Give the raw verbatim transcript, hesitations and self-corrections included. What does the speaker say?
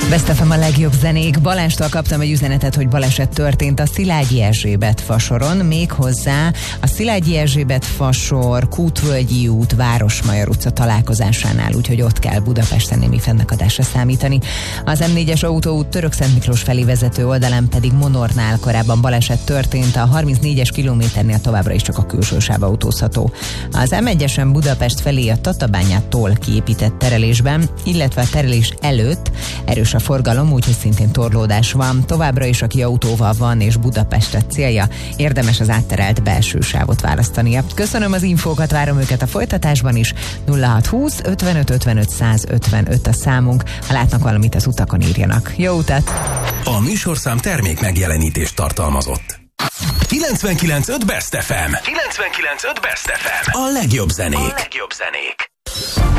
Best ef em a legjobb zenék. Balástól kaptam egy üzenetet, hogy baleset történt a Szilágyi Erzsébet fasoron, méghozzá a Szilágyi Erzsébet fasor, Kútvölgyi út, Városmajor utca találkozásánál, úgyhogy ott kell Budapesten némi fennakadásra számítani. Az em négyes autóút Törökszent Miklós felé vezető oldalán pedig Monornál korábban baleset történt, a harmincnégyes kilométernél továbbra is csak a külső sáv autózható. Az em egyesen Budapest felé a Tatabányától kiépített terelésben, illetve a terelés előtt erős a forgalom, úgyhogy szintén torlódás van. Továbbra is, aki autóval van és Budapestet célja, érdemes az átterelt belső sávot választania. Köszönöm az infókat, várom őket a folytatásban is. nulla hatszázhúsz ötvenöt ötvenöt százötvenöt a számunk. Ha látnak valamit az utakon, írjanak. Jó utat! A műsorszám termék megjelenítést tartalmazott. kilencvenkilenc pont öt Best ef em. kilencvenkilenc pont öt Best ef em. A legjobb zenék. A legjobb zenék.